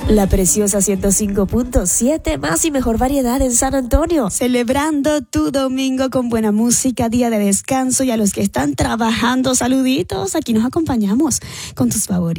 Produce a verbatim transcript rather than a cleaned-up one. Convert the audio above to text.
La preciosa ciento cinco punto siete, más y mejor variedad en San Antonio. Celebrando tu domingo con buena música, día de descanso, y a los que están trabajando, saluditos. Aquí nos acompañamos con tus favoritos.